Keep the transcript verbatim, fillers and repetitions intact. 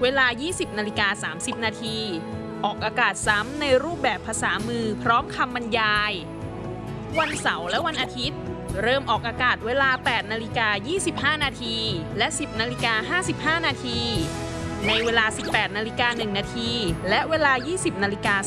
เวลา ยี่สิบนาฬิกาสามสิบนาทีออกอากาศซ้ำในรูปแบบภาษามือพร้อมคำบรรยายวันเสาร์และวันอาทิตย์เริ่มออกอากาศเวลา แปดนาฬิกายี่สิบห้านาทีและ สิบนาฬิกาห้าสิบห้านาทีในเวลา สิบแปดนาฬิกาหนึ่งนาทีและเวลา ยี่สิบนาฬิกา